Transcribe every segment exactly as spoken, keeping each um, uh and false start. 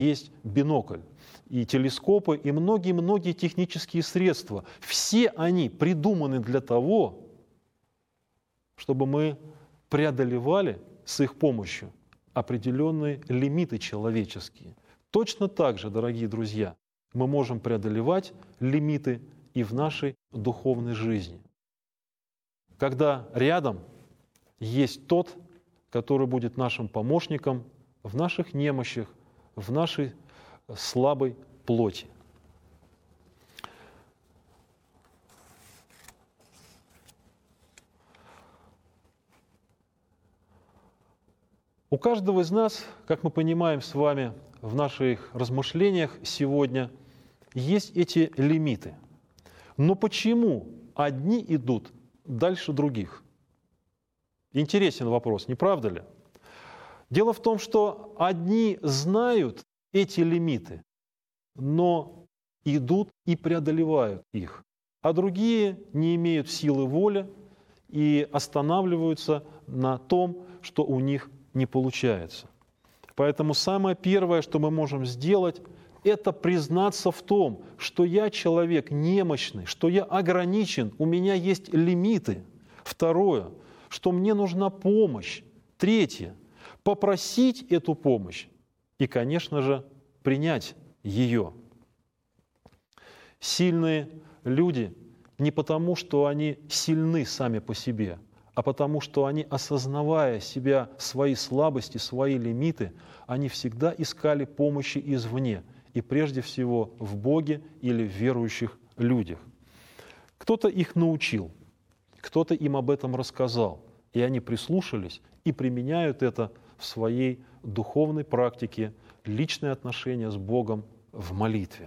есть бинокль, и телескопы, и многие-многие технические средства. Все они придуманы для того, чтобы мы преодолевали с их помощью определенные лимиты человеческие. Точно так же, дорогие друзья, мы можем преодолевать лимиты и в нашей духовной жизни. Когда рядом есть тот, который будет нашим помощником в наших немощах, в нашей слабой плоти. У каждого из нас, как мы понимаем с вами в наших размышлениях сегодня, есть эти лимиты. Но почему одни идут дальше других? Интересен вопрос, не правда ли? Дело в том, что одни знают эти лимиты, но идут и преодолевают их, а другие не имеют силы воли и останавливаются на том, что у них не получается. Поэтому самое первое, что мы можем сделать, это признаться в том, что я человек немощный, что я ограничен, у меня есть лимиты. Второе, что мне нужна помощь. Третье, попросить эту помощь и, конечно же, принять ее. Сильные люди не потому, что они сильны сами по себе, а потому что они, осознавая себя, свои слабости, свои лимиты, они всегда искали помощи извне, и прежде всего в Боге или в верующих людях. Кто-то их научил, кто-то им об этом рассказал, и они прислушались и применяют это в своей духовной практике, личные отношения с Богом в молитве.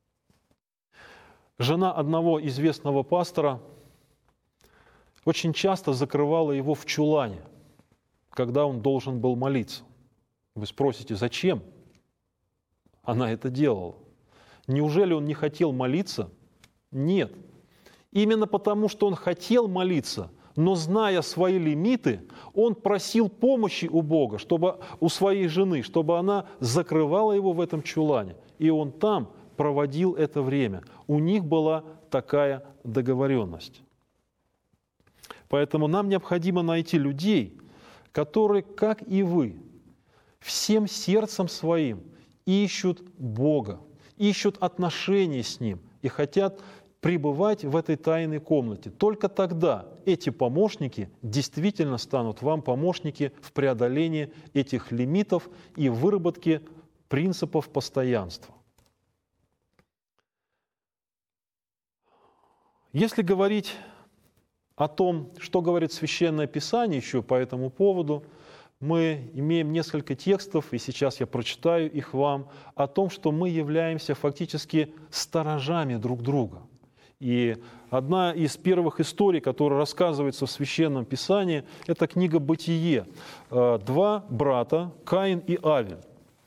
Жена одного известного пастора очень часто закрывала его в чулане, когда он должен был молиться. Вы спросите, зачем она это делала? Неужели он не хотел молиться? Нет. Именно потому, что он хотел молиться, но зная свои лимиты, он просил помощи у Бога, чтобы, у своей жены, чтобы она закрывала его в этом чулане. И он там проводил это время. У них была такая договоренность. Поэтому нам необходимо найти людей, которые, как и вы, всем сердцем своим ищут Бога, ищут отношения с Ним и хотят пребывать в этой тайной комнате. Только тогда эти помощники действительно станут вам помощники в преодолении этих лимитов и выработке принципов постоянства. Если говорить о том, что говорит Священное Писание еще по этому поводу, мы имеем несколько текстов, и сейчас я прочитаю их вам, о том, что мы являемся фактически сторожами друг друга. И одна из первых историй, которая рассказывается в Священном Писании, это книга «Бытие». Два брата, Каин и Авель.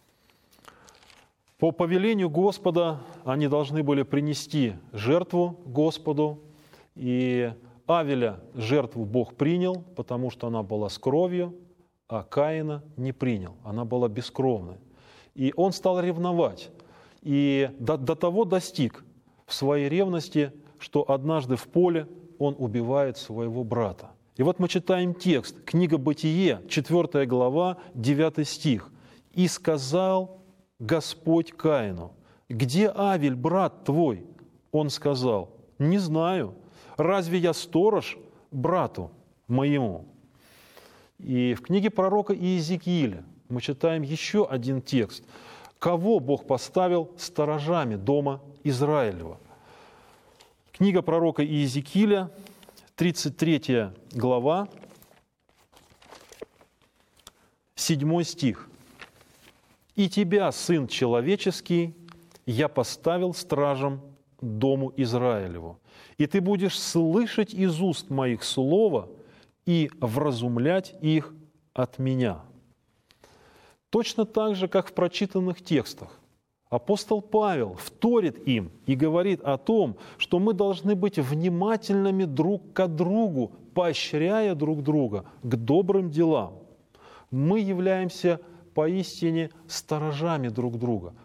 По повелению Господа они должны были принести жертву Господу, и Авеля жертву Бог принял, потому что она была с кровью, а Каина не принял, она была бескровной. И он стал ревновать, и до, до того достиг в своей ревности, что однажды в поле он убивает своего брата. И вот мы читаем текст, книга «Бытие», четвёртая глава, девятый стих. «И сказал Господь Каину: где Авель, брат твой?» Он сказал: «Не знаю, разве я сторож брату моему?» И в книге пророка Иезекииля мы читаем еще один текст. Кого Бог поставил сторожами дома Израилева? Книга пророка Иезекииля, тридцать третья глава, седьмой стих. «И тебя, сын человеческий, я поставил стражем дому Израилеву, и ты будешь слышать из уст моих слово и вразумлять их от меня». Точно так же, как в прочитанных текстах, апостол Павел вторит им и говорит о том, что мы должны быть внимательными друг к другу, поощряя друг друга к добрым делам. Мы являемся поистине сторожами друг друга,